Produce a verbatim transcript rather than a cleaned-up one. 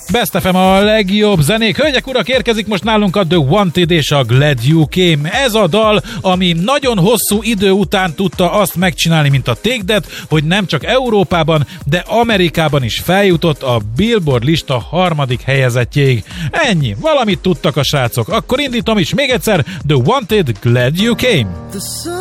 Best ef em a legjobb zenék. Hölgyek, urak, érkezik most nálunk a The Wanted és a Glad You Came. Ez a dal, ami nagyon hosszú idő után tudta azt megcsinálni, mint a Take That, hogy nem csak Európában, de Amerikában is feljutott a Billboard lista harmadik helyezettjéig. Ennyi, valamit tudtak a srácok. Akkor indítom is még egyszer, The Wanted, Glad You Came.